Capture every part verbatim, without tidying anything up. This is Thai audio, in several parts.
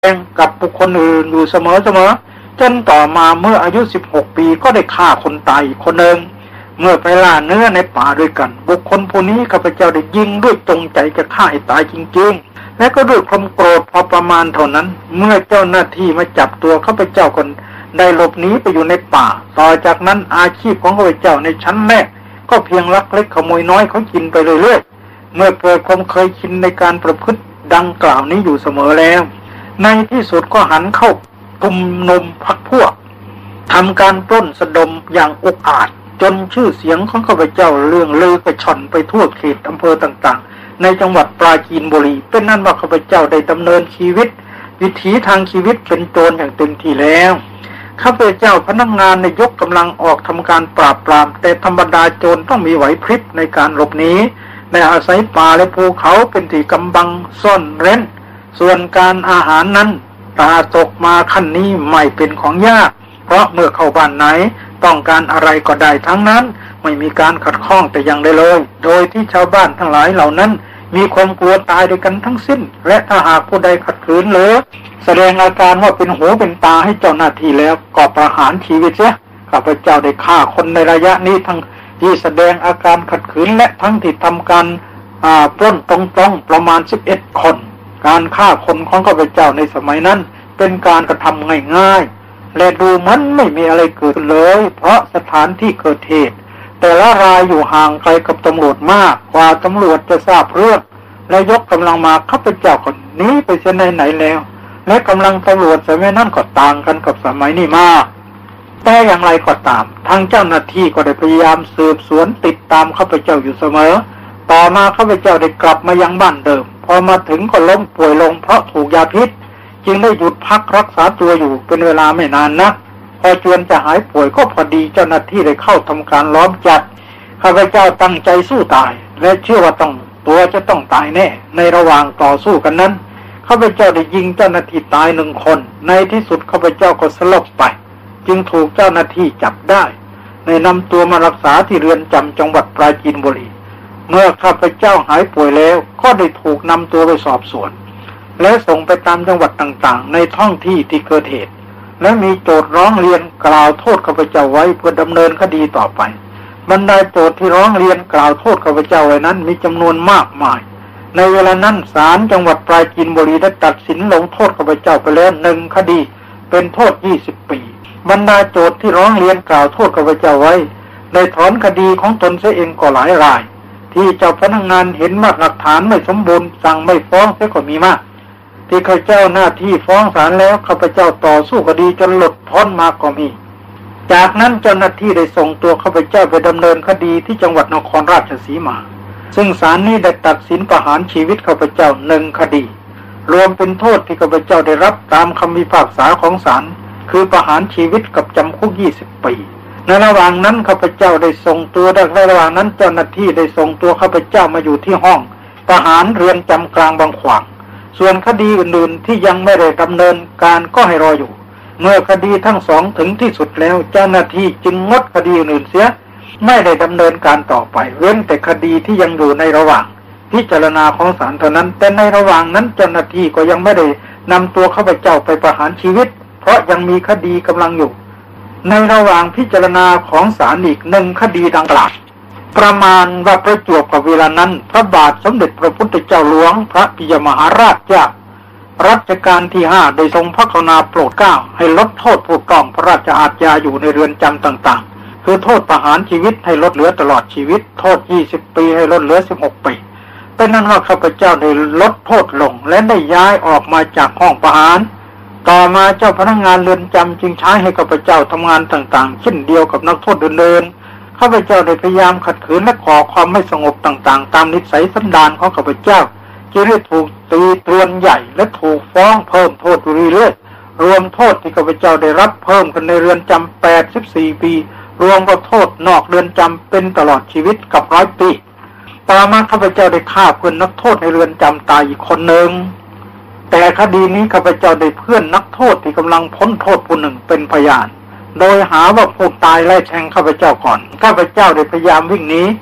งกับบุคคลอื่นอยู่เสมอๆจนต่อมาเมื่ออายุสิบหกปีก็ได้ฆ่าคนตายคนหนึ่งเมื่อไปล่าเนื้อในป่าด้วยกันบุคคลผู้นี้ข้าพเจ้าได้ยิงด้วยจงใจจะฆ่าให้ตายจริงๆและก็ด้วยความโกรธพอประมาณเท่านั้นเมื่อเจ้าหน้าที่มาจับตัวข้าพเจ้าคนได้หลบหนีไปอยู่ในป่าต่อจากนั้นอาชีพของข้าพเจ้าในชั้นแรกก็เพียงลักเล็กขโมยน้อยเขากินไปเรื่อยๆเมื่อเกิดความเคยชินในการประพฤติดังกล่าวนี้อยู่เสมอแล้วในที่สุดก็หันเข้าชุมนุมพรรคพวกทำการปล้นสะดมอย่างอุกอาจจนชื่อเสียงของข้าพเจ้าเรื่องลือกระชอนไปทั่วเขตอำเภอต่างๆในจังหวัดปราจีนบุรีเป็นนั้นว่าข้าพเจ้าได้ดำเนินชีวิตวิถีทางชีวิตเป็นโจรอย่างเต็มที่แล้วข้าพเจ้าพนักงานในยกกำลังออกทำการปราบปรามแต่ธรรมดาโจรต้องมีไหวพริบในการหลบหนีในอาศัยป่าและภูเขาเป็นที่กำบังซ่อนเร้นส่วนการอาหารนั้นตาตกมาขั้นนี้ไม่เป็นของยากเพราะเมื่อเข้าบ้านไหนต้องการอะไรก็ได้ทั้งนั้นไม่มีการขัดข้องแต่อย่างใดเลยโดยที่ชาวบ้านทั้งหลายเหล่านั้นมีความกลัวตายด้วยกันทั้งสิ้นและถ้าหากผู้ใดขัดขืนหรือแสดงอาการว่าเป็นหูเป็นตาให้เจ้าหน้าที่แล้วก็ประหารชีวิตเสียข้าพเจ้าได้ฆ่าคนในระยะนี้ทั้งที่แสดงอาการขัดขืนและทั้งที่ทำการปล้นตรงๆประมาณสิบเอ็ดคนการฆ่าคนของข้าพเจ้าในสมัยนั้นเป็นการกระทำง่ายๆและดูเหมือนไม่มีอะไรเกิดเลยเพราะสถานที่เกิดเหตุแต่ละรายอยู่ห่างไกลกับตำรวจมากกว่าตำรวจจะทราบเรื่องและยกกำลังมาข้าพเจ้าคนนี้ไปเสียไหนๆแล้วและกำลังตำรวจสมัยนั้นก็ต่างกันกับสมัยนี้มากแต่อย่างไรก็ตามทางเจ้าหน้าที่ก็ได้พยายามสืบสวนติดตามข้าพเจ้าอยู่เสมอต่อมาข้าพเจ้าได้กลับมายังบ้านเดิมพอมาถึงก็ล้มป่วยลงเพราะถูกยาพิษจึงได้หยุดพักรักษาตัวอยู่เป็นเวลาไม่นานนักพอจวนจะหายป่วยก็พอดีเจ้าหน้าที่ได้เข้าทำการล้อมจับข้าพเจ้าตั้งใจสู้ตายและเชื่อว่าต้องตัวจะต้องตายแน่ในระหว่างต่อสู้กันนั้นข้าพเจ้าได้ยิงเจ้าหน้าที่ตายหนึ่งคนในที่สุดข้าพเจ้าก็สลบไปจึงถูกเจ้าหน้าที่จับได้ในนำตัวมารักษาที่เรือนจำจังหวัดปราจีนบุรีเมื่อข้าพเจ้าหายป่วยแล้วก็ได้ถูกนำตัวไปสอบสวนและส่งไปตามจังหวัดต่างๆในท้องที่ที่เกิดเหตุและมีโจทย์ร้องเรียนกล่าวโทษข้าพเจ้าไว้เพื่อดำเนินคดีต่อไปบรรดาโจทย์ที่ร้องเรียนกล่าวโทษข้าพเจ้าไว้นั้นมีจำนวนมากมายในเวลานั้นศาลจังหวัดปราจีนบุรีได้ตัดสินลงโทษข้าพเจ้าไปแล้วหนึ่งคดีเป็นโทษยี่สิบปีบรรดาโจทย์ที่ร้องเรียนกล่าวโทษข้าพเจ้าไว้ได้ถอนคดีของตนเสียเองก็หลายรายที่เจ้าพนักงานเห็นว่าหลักฐานไม่สมบูรณ์สั่งไม่ฟ้องเสียก็มีมากที่ข้าพเจ้าหน้าที่ฟ้องศาลแล้วข้าพเจ้าต่อสู้คดีจนหลุดพ้นมาก็มีจากนั้นเจ้าหน้าที่ได้ส่งตัวข้าพเจ้าไปดำเนินคดีที่จังหวัดนครราชสีมาซึ่งศาลนี้ได้ตัดสินประหารชีวิตข้าพเจ้าหนึ่งคดีรวมเป็นโทษที่ข้าพเจ้าได้รับตามคำพิพากษาของศาลคือประหารชีวิตกับจำคุกยี่สิบปีในระหว่างนั้นข้าพเจ้าได้ส่งตัวในระหว่างนั้นเจ้าหน้าที่ได้ส่งตัวข้าพเจ้ามาอยู่ที่ห้องประหารเรือนจำกลางบางขวางส่วนคดีอื่นๆที่ยังไม่ได้ดำเนินการก็ให้รออยู่เมื่อคดีทั้งสองถึงที่สุดแล้วเจ้าหน้าที่จึงงดคดีอื่นเสียไม่ได้ดำเนินการต่อไปเว้นแต่คดีที่ยังอยู่ในระหว่างพิจารณาของศาลเท่านั้นแต่ในระหว่างนั้นเจ้าหน้าที่ก็ยังไม่ได้นำตัวข้าพเจ้าไปประหารชีวิตเพราะยังมีคดีกำลังอยู่ในระหว่างพิจารณาของศาลอีกหนึ่งคดีดังกล่าวประมาณว่าประจวบกับเวลานั้นพระบาทสมเด็จพระพุทธเจ้าหลวงพระปิยมหาราชเจ้ารัชกาลที่ห้าได้ทรงพระกรุณาโปรดเกล้าให้ลดโทษผู้ต้องพระราชอาญาอยู่ในเรือนจำต่างๆคือโทษประหารชีวิตให้ลดเหลือตลอดชีวิตโทษยี่สิบปีให้ลดเหลือสิบหกปีเป็นนั้นว่าข้าพเจ้าได้ลดโทษลงและได้ย้ายออกมาจากห้องประหารต่อมาเจ้าพนักงานเรือนจำจึงใช้ให้ข้าพเจ้าทำงานต่างๆเช่นเดียวกับนักโทษเดินๆข้าพเจ้าได้พยายามขัดขืนและก่อความไม่สงบต่างๆตามนิสัยสันดานของข้าพเจ้าจึงได้ถูกตีตรวนใหญ่และถูกฟ้องเพิ่มโทษอยู่เรื่อยๆรวมโทษที่ข้าพเจ้าได้รับเพิ่มกันในเรือนจำแปดสิบสี่ปีรวมกับโทษนอกเรือนจำเป็นตลอดชีวิตกับร้อยปีต่อมาข้าพเจ้าได้ฆ่าเพื่อนนักโทษในเรือนจำตายอีกคนหนึ่งแต่คดีนี้ข้าพเจ้าได้เพื่อนนักโทษที่กำลังพ้นโทษผู้หนึ่งเป็นพยานโดยหาว่าผู้ตายไล่แทงข้าพเจ้าก่อนข้าพเจ้าได้พยายามวิ่งหนีต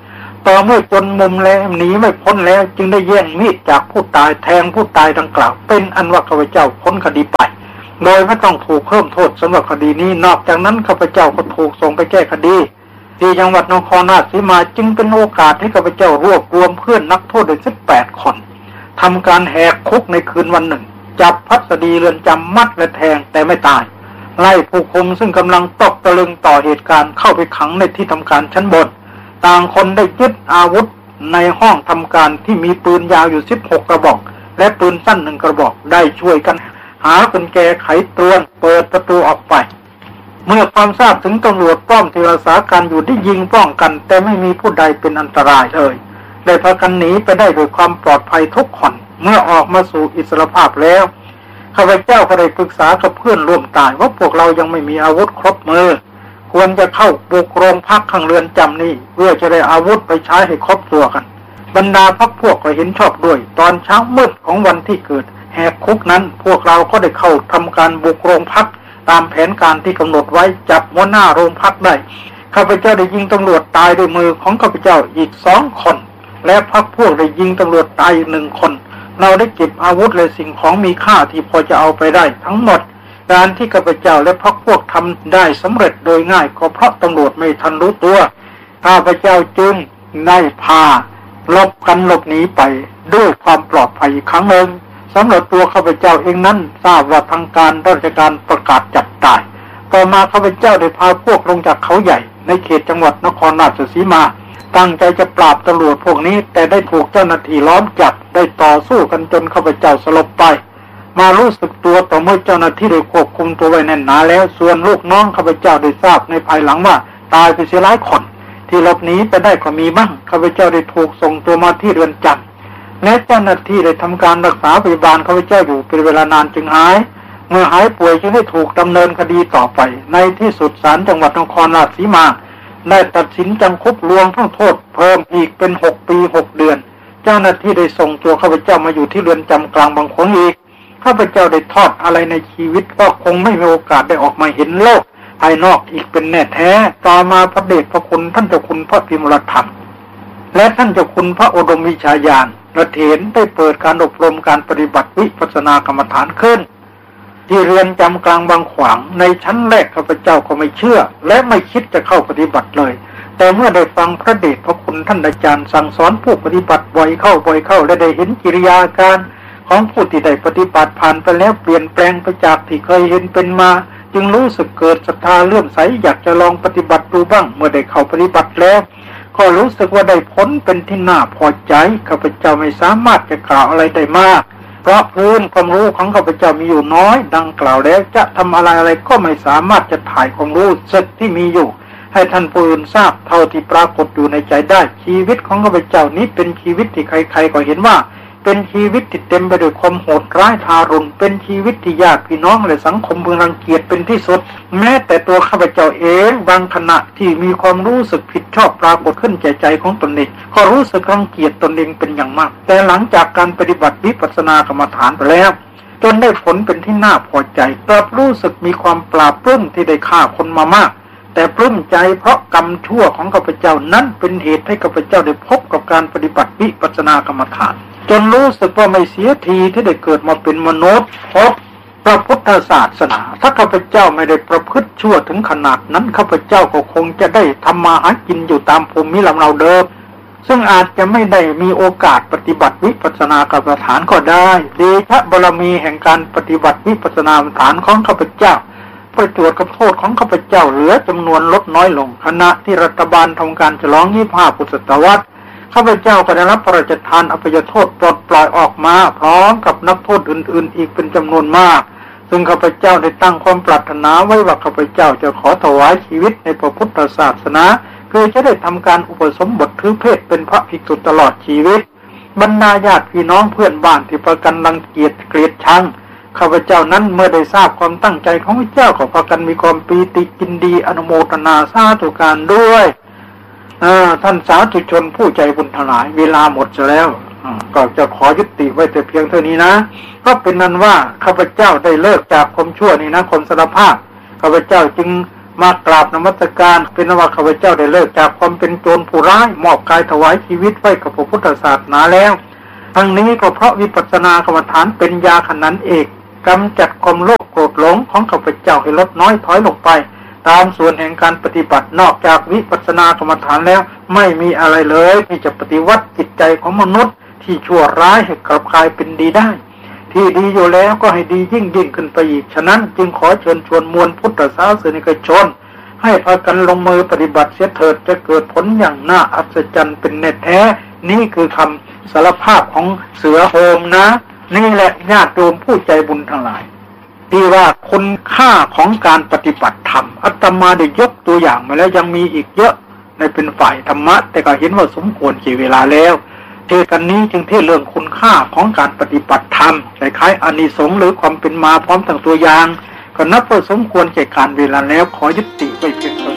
ต่อเมื่อจนมุมแล้วหนีไม่พ้นแล้วจึงได้แย่งมีดจากผู้ตายแทงผู้ตายดังกล่าวเป็นอันว่าข้าพเจ้าพ้นคดีไปโดยไม่ต้องถูกเพิ่มโทษสำหรับคดีนี้นอกจากนั้นข้าพเจ้าก็ถูกส่งไปแก้คดีที่จังหวัดนครราชสีมาจึงเป็นโอกาสให้ข้าพเจ้ารวบรวมเพื่อนนักโทษได้สิบแปดคนทำการแหกคุกในคืนวันหนึ่งจับพัสดีเรือนจำมัดและแทงแต่ไม่ตายไล่ผู้คุมซึ่งกำลังตกตะลึงต่อเหตุการณ์เข้าไปขังในที่ทำการชั้นบนต่างคนได้ยึดอาวุธในห้องทำการที่มีปืนยาวอยู่สิบหกกระบอกและปืนสั้นหนึ่งกระบอกได้ช่วยกันหากุญแจไขตรวนเปิดประตูออกไปเมื่อความทราบถึงตำรวจป้อมที่รักษาการอยู่ได้ยิงป้องกันแต่ไม่มีผู้ใดเป็นอันตรายเลยได้พากันหนีไปได้โดยความปลอดภัยทุกคนเมื่อออกมาสู่อิสรภาพแล้วข้าพเจ้าก็ได้ปรึกษากับเพื่อนร่วมตายว่าพวกเรายังไม่มีอาวุธครบมือควรจะเข้าบุกโรงพักข้างเรือนจำนี้เพื่อจะได้อาวุธไปใช้ให้ครบตัวกันบรรดาพรรคพวกก็เห็นชอบด้วยตอนเช้ามืดของวันที่เกิดแหกคุกนั้นพวกเราก็ได้เข้าทำการบุกโรงพักตามแผนการที่กำหนดไว้จับหัวหน้าโรงพักได้ข้าพเจ้าได้ยิงตำรวจตายด้วยมือของข้าพเจ้าอีกสองคนและพรรคพวกได้ยิงตำรวจตายอีกหนึ่งคนเราได้เก็บอาวุธและสิ่งของมีค่าที่พอจะเอาไปได้ทั้งหมดการที่ข้าพเจ้าและพรรคพวกทำได้สำเร็จโดยง่ายก็เพราะตำรวจไม่ทันรู้ตัวข้าพเจ้าจึงได้พาลบกันหลบหนีไปด้วยความปลอดภัยอีกครั้งหนึ่งสำหรับตัวข้าพเจ้าเองนั้นทราบว่าทางการราชการประกาศจับตายต่อมาข้าพเจ้าได้พาพวกลงจากเขาใหญ่ในเขตจังหวัดนครราชสีมาตั้งใจจะปราบตำรวจพวกนี้แต่ได้ถูกเจ้าหน้าที่ล้อมจับได้ต่อสู้กันจนข้าพเจ้าสลบไปมารู้สึกตัวต่อเมื่อเจ้าหน้าที่ได้ควบคุมตัวไว้แน่นหนาแล้วส่วนลูกน้องข้าพเจ้าได้ทราบในภายหลังว่าตายไปเสียหลายคนที่หลบหนีไปได้ก็มีบ้างข้าพเจ้าได้ถูกส่งตัวมาที่เรือนจำและเจ้าหน้าที่ได้ทำการรักษาพยาบาลข้าพเจ้าอยู่เป็นเวลานานจึงหายเมื่อหายป่วยจึงได้ถูกดำเนินคดีต่อไปในที่สุดศาลจังหวัดนครราชสีมาได้ตัดสินจำคุกรวมทั้งโทษเพิ่มอีกเป็นหกปีหกเดือนเจ้าหน้าที่ได้ส่งตัวข้าพเจ้ามาอยู่ที่เรือนจำกลางบางขวางอีกข้าพเจ้าได้ทอดอะไรในชีวิตก็คงไม่มีโอกาสได้ออกมาเห็นโลกภายนอกอีกเป็นแน่แท้ต่อมาพระเดชพระคุณท่านเจ้าคุณพระพิมลธรรมและท่านเจ้าคุณพระอุดมวิชาญาณระเถนได้เปิดการอบรมการปฏิบัติวิปัสสนากรรมฐานขึ้นที่เรือนจำกลางบางขวางในชั้นแรกข้าพเจ้าก็ไม่เชื่อและไม่คิดจะเข้าปฏิบัติเลยแต่เมื่อได้ฟังพระเดชพระคุณท่านอาจารย์สั่งสอนผู้ปฏิบัติบ่อยเข้าบ่อยเข้าและได้เห็นกิริยาการของผู้ที่ได้ปฏิบัติผ่านไปแล้วเปลี่ยนแปลงไปจากที่เคยเห็นเป็นมาจึงรู้สึกเกิดศรัทธาเลื่อมใสอยากจะลองปฏิบัติดูบ้างเมื่อได้เข้าปฏิบัติแล้วก็รู้สึกว่าได้ผลเป็นที่น่าพอใจข้าพเจ้าไม่สามารถจะกล่าวอะไรได้มากเพราะพื้นความรู้ของข้าพเจ้ามีอยู่น้อยดังกล่าวแล้วจะทำอะไรอะไรก็ไม่สามารถจะถ่ายความรู้สึกที่มีอยู่ให้ท่านผู้อื่นทราบเท่าที่ปรากฏอยู่ในใจได้ชีวิตของข้าพเจ้านี้เป็นชีวิตที่ใครๆก็เห็นว่าเป็นชีวิตที่เต็มไปด้วยความโหดร้ายทารุณเป็นชีวิตที่ญาติพี่น้องและสังคมพึงรังเกียจเป็นที่สุดแม้แต่ตัวข้าพเจ้าเองบางขณะที่มีความรู้สึกผิดชอบปรากฏขึ้นใจใจของตนเองก็รู้สึกรังเกียจตนเองเป็นอย่างมากแต่หลังจากการปฏิบัติวิปัสสนากรรมฐานไปแล้วจนได้ผลเป็นที่น่าพอใจกลับรู้สึกมีความปลาบปลื้มที่ได้ฆ่าคนมามากแต่ปลื้มใจเพราะกรรมชั่วของข้าพเจ้านั้นเป็นเหตุให้ข้าพเจ้าได้พบกับการปฏิบัติวิปัสสนากรรมฐานจนรู้สึกว่าไม่เสียทีที่ได้เกิดมาเป็นมนุษย์พบพระพุทธศาสนาถ้าข้าพเจ้าไม่ได้ประพฤติชั่วถึงขนาดนั้นข้าพเจ้าก็คงจะได้ทำมาหากินอยู่ตามภูมิลำเนาเดิมซึ่งอาจจะไม่ได้มีโอกาสปฏิบัติวิปัสสนากรรมฐานก็ได้เดชะบารมีแห่งการปฏิบัติวิปัสสนากรรมฐานของข้าพเจ้าประจวบกับโทษของข้าพเจ้าเหลือจำนวนลดน้อยลงขณะที่รัฐบาลทำการฉลองยี่สิบห้าพุทธศตวรรษข้าพเจ้าก็ได้รับพระราชทานอภัยโทษปลดปล่อยออกมาพร้อมกับนักโทษอื่นๆอีกเป็นจำนวนมากซึ่งข้าพเจ้าได้ตั้งความปรารถนาไว้ว่าข้าพเจ้าจะขอถวายชีวิตในพระพุทธศาสนาคือจะได้ทำการอุปสมบทถือเพศเป็นพระภิกษุตลอดชีวิตบรรดาญาติพี่น้องเพื่อนบ้านที่ประกันรังเกียจเกลียดชังข้าพเจ้านั้นเมื่อได้ทราบความตั้งใจของพระเจ้าก็พากันมีความปีติยินดีอนุโมทนาสาธุการด้วยท่านสาธุชนผู้ใจบุญทั้งหลายเวลาหมดแล้วก็จะขอยุติไว้แต่เพียงเท่านี้นะก็เป็นนั้นว่าข้าพเจ้าได้เลิกจากความชั่วนี้นะความสารภาพข้าพเจ้าจึงมากราบนมัสการเป็นว่าข้าพเจ้าได้เลิกจากความเป็นโจรผู้ร้ายมอบกายถวายชีวิตไว้กับพระพุทธศาสนาแล้วทั้งนี้ก็เพราะวิปัสสนากรรมฐานเป็นยาขนันเอกกำจัดความโลภโกรธหลงของข้าพเจ้าให้ลดน้อยถอยลงไปตามส่วนแห่งการปฏิบัตินอกจากวิปัสสนากรรมฐานแล้วไม่มีอะไรเลยที่จะปฏิวัติจิตใจของมนุษย์ที่ชั่วร้ายให้กลับกลายเป็นดีได้ที่ดีอยู่แล้วก็ให้ดียิ่งยิ่งขึ้นไปอีกฉะนั้นจึงขอเชิญชวนมวลพุทธศาสนิกชนให้พากันลงมือปฏิบัติเสียเถิดจะเกิดผลอย่างน่าอัศจรรย์เป็นแน่แท้นี่คือคำสารภาพของเสือโฮมนะนี่แหละญาติโยมผู้ใจบุญทั้งหลายที่ว่าคุณค่าของการปฏิบัติธรรมอาตมาได้ยกตัวอย่างมาแล้วยังมีอีกเยอะในเป็นฝ่ายธรรมะแต่ก็เห็นว่าสมควรกี่เวลาแล้วเทศกันนี้จึงเทศเรื่องคุณค่าของการปฏิบัติธรรมคล้ายๆอานิสงส์หรือความเป็นมาพร้อมทั้งตัวอย่างก็นับว่าสมควรแก่การเวลาแล้วขอยุติไว้เพียงเท่านี้